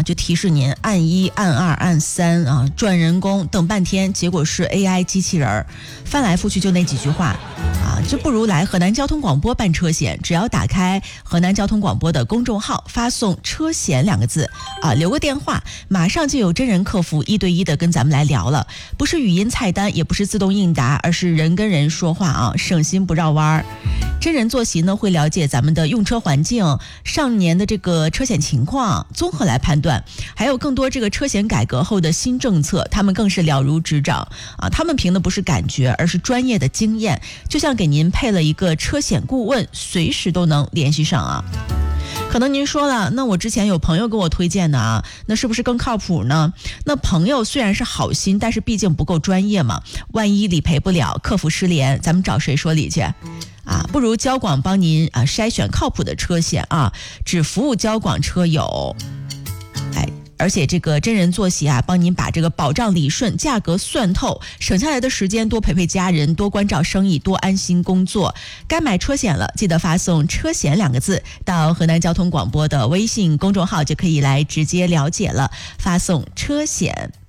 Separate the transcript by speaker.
Speaker 1: 就提示您按1、按2、按3啊，转人工等半天，结果是 AI 机器人，翻来覆去就那几句话啊，这不如来河南交通广播办车险，只要打开河南交通广播的公众号，发送车险2个字啊，留个电话，马上就有真人客服1对1的跟咱们来聊了，不是语音菜单，也不是自动应答，而是人跟人说话啊，省心不绕弯。真人坐席呢，会了解咱们的用车环境、上年的这个车险情况，综合来判断，还有更多这个车险改革后的新政策，他们更是了如指掌啊！他们凭的不是感觉，而是专业的经验，就像给您配了一个车险顾问，随时都能联系上啊。可能您说了，那我之前有朋友给我推荐的啊，那是不是更靠谱呢？那朋友虽然是好心，但是毕竟不够专业嘛，万一理赔不了，客服失联，咱们找谁说理去啊？不如交广帮您啊筛选靠谱的车险啊，只服务交广车友。而且这个真人坐席啊，帮您把这个保障理顺，价格算透，省下来的时间多陪陪家人，多关照生意，多安心工作。该买车险了，记得发送车险2个字到河南交通广播的微信公众号，就可以来直接了解了。发送车险。